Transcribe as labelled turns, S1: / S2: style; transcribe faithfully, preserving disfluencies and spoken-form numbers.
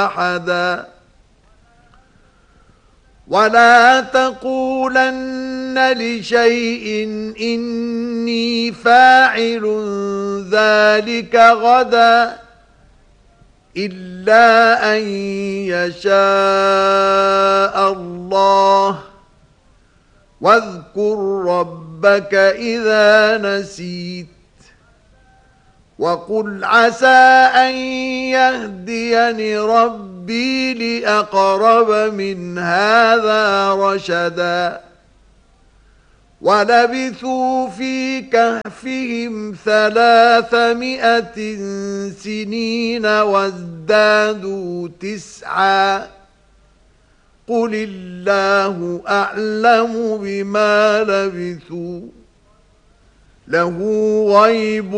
S1: أحدا ولا تقولن لشيء إني فاعل ذلك غدا إلا أن يشاء الله واذكر ربك إذا نسيت وقل عسى أن يهديني ربي لأقرب من هذا رشدا ولبثوا في كهفهم ثلاثمائة سنين وازدادوا تسعا قل الله أعلم بما لبثوا له غيب